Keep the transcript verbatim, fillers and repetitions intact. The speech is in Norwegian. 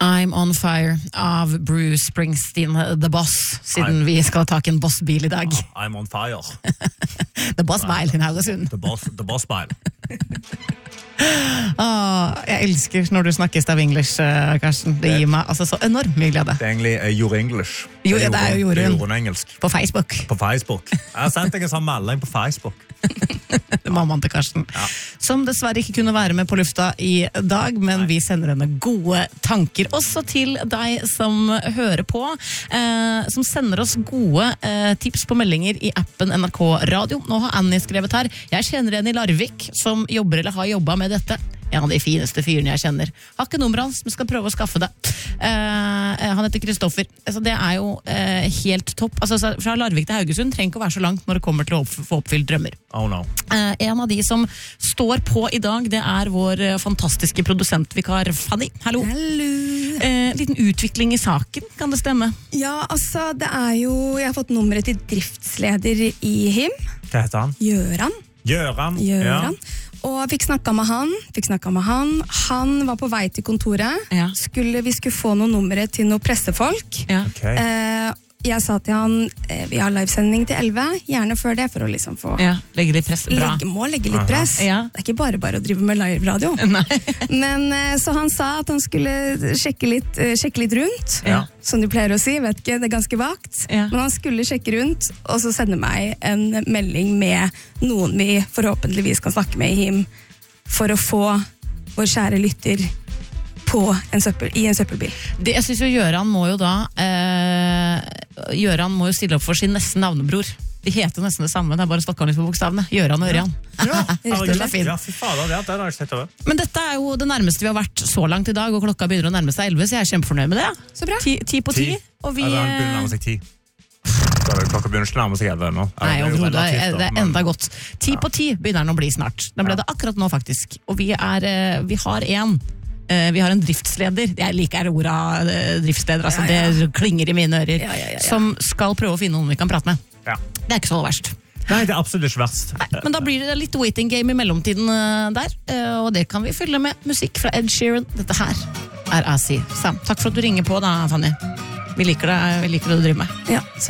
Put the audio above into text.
I'm on fire av Bruce Springsteen, The Boss, siden I'm, vi skal ta en bossbil i dag. I'm on fire. The Boss-bil i Haugesund. The Boss, the boss-bil. Åh, jeg elsker når du snakker Stav English, Karsten. Det gir meg altså så enormt mye glede. Det er egentlig uh, Jord English. Jo, det er jo Jorunn. Jorunn engelsk. På Facebook. På Facebook. Jeg har sendt deg en sånn melding på Facebook. Mammaen til Karsten, ja. Som dessverre ikke kunne være med på lufta i dag, men Nei. Vi sender henne gode tanker også til deg som hører på, eh, som sender oss gode eh, tips på meldinger i appen N R K Radio. Nå har Annie skrevet her: jeg kjenner en i Larvik som jobber eller har jobbet med dette. En av de fineste fyrene jeg kjenner. Har ikke nummer hans, men skal prøve å skaffe det. Uh, han heter Kristoffer. Altså, det er jo uh, helt topp. Altså, fra Larvik til Haugesund trenger ikke å være så langt når det kommer til å opp, få oppfylt drømmer. Oh no. Uh, en av de som står på i dag, det er vår uh, fantastiske produsentvikar Fanny. Hallo. Hallo. Uh, liten utvikling i saken, kan det stemme? Ja, altså, det er jo... Jeg har fått nummeret til driftsleder i Him. Hva heter han? Gjøran. Gjøran. Gjøran. Ja. Og jeg fikk snakket med han, fikk snakket med han. Han var på vei til kontoret. Ja. Skulle, vi skulle få noen numre til noen pressefolk. Ja. Okay. Eh, jeg sa til han, eh, vi har livesending til elleve, gjerne før det, for å liksom få... Ja, legge litt press. Bra. Legge, må legge litt press. Ja. Det er ikke bare bare å drive med live-radio. Nei. Men eh, så han sa at han skulle sjekke litt, eh, sjekke litt rundt. Ja. Som du pleier å si, vet ikke, det er ganske vakt. Ja. Men han skulle sjekke rundt, og så sende meg en melding med noen vi forhåpentligvis kan snakke med i Him, for å få vår kjære lytter på en søppel, i en søppelbil. Det, jeg synes jo Gjøran må jo da eh, Gjøran må jo stille opp for sin nesten navnebror. De heter nesten det samme, det er bare snakket litt på bokstavene. Gjøran og Ørjan. Ja, Rett og slett fint. ja fy fader, det har jeg sett over. Men dette er jo det nærmeste vi har vært så langt i dag, og klokka begynner å nærme seg elleve, så jeg er kjempefornøyd med det. Så bra. Ti, ti på ti. Ti. Og vi... Ja, det begynner å nærme seg ti. Klokka begynner ikke nærme seg elleve nå. Nei, overhodet, det, relativt, er- det er men- enda godt. Ti Ja. på ti begynner den å bli snart. Den ble Ja. det akkurat nå, faktisk. Og vi, er, eh, vi har en eh, Vi har en driftsleder. Jeg liker ordet eh, driftsleder, altså. Ja, ja. Det klinger i mine ører. Ja, ja, ja, ja. Som skal prøve å finne noen vi kan prate med. Ja. Det er ikke så verst. Nei, det er absolutt ikke verst. Nei, men da blir det litt waiting game i mellomtiden eh, der, eh, og det kan vi fylle med musikk fra Ed Sheeran. Dette her er Asi Sam. Takk for at du ringer på da, Fanny. Vi liker det, vi liker det du driver med. Ja,